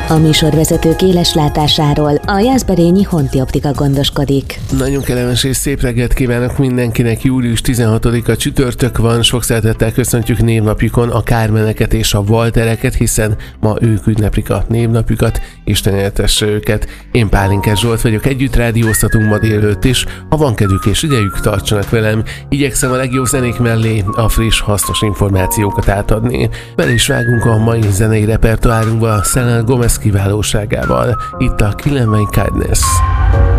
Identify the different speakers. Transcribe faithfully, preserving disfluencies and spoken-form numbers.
Speaker 1: A műsorvezetők éles látásáról a Jászberényi Honti Optika gondoskodik.
Speaker 2: Nagyon kellemes és szép reggelt kívánok mindenkinek. Július tizenhatodika csütörtök van, sok szeretettel köszöntjük névnapjukon a Kármeneket és a Waltereket, hiszen ma ők ünneplik a névnapjukat, Isten éltesse őket. Én Pálinkás Zsolt vagyok, együtt rádióztatunk ma délelőtt is. Ha van kedvük és idejük, tartsanak velem. Igyekszem a legjobb zenék mellé a friss, hasznos információkat átadni. Bele is vágunk a mai zenei repertoárunkba Selena Gomez kiválóságával. Itt a Kill and Kindness.